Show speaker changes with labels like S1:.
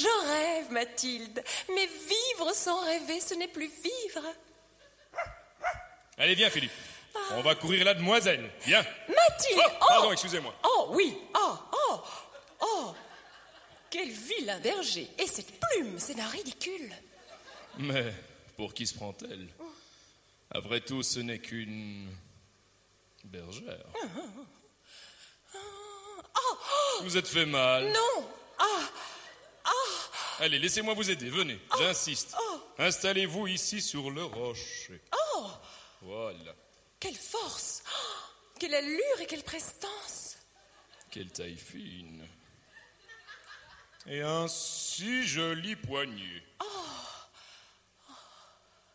S1: Je rêve, Mathilde. Mais vivre sans rêver, ce n'est plus vivre.
S2: Allez, viens, Philippe. On va courir la demoiselle. Viens.
S1: Mathilde!
S2: Oh, pardon, excusez-moi.
S1: Oh, oui. Oh. Quel vilain berger. Et cette plume, c'est d'un ridicule.
S2: Mais pour qui se prend-elle? Après tout, ce n'est qu'une bergère. Vous êtes fait mal.
S1: Non.
S2: Allez, laissez-moi vous aider, venez, j'insiste. Installez-vous ici sur le rocher. Voilà.
S1: Quelle force. Quelle allure et quelle prestance.
S2: Quelle taille fine. Et un si joli poignet.